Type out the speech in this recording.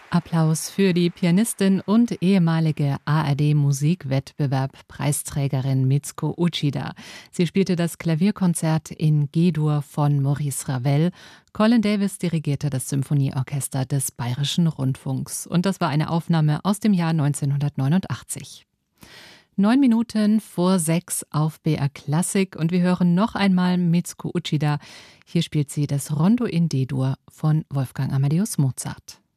Applaus für die Pianistin und ehemalige ARD-Musikwettbewerb-Preisträgerin Mitsuko Uchida. Sie spielte das Klavierkonzert in G-Dur von Maurice Ravel. Colin Davis dirigierte das Symphonieorchester des Bayerischen Rundfunks. Und das war eine Aufnahme aus dem Jahr 1989. 9 Minuten vor 6 auf BR Klassik und wir hören noch einmal Mitsuko Uchida. Hier spielt sie das Rondo in D-Dur von Wolfgang Amadeus Mozart.